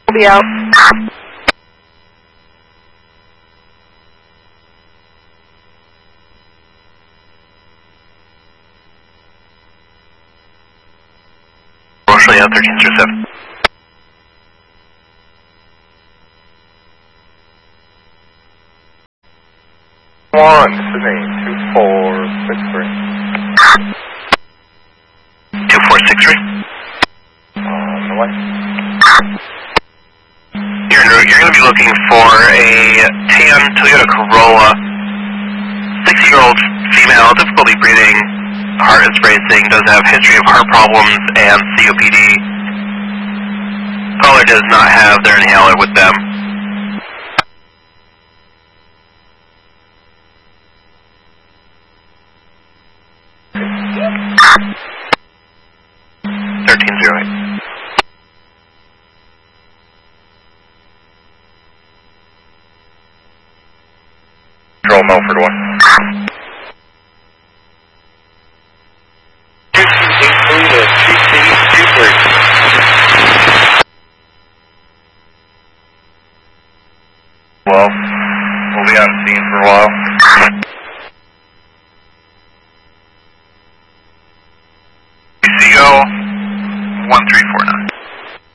We'll be out. Mostly out 1307. One, Sydney, 2463. 2463. On the way. You're en route. You're going to be looking for a tan Toyota Corolla. 60-year-old female, difficulty breathing, heart is racing, does have history of heart problems and COPD. Caller does not have their inhaler with them. Control Milford 1.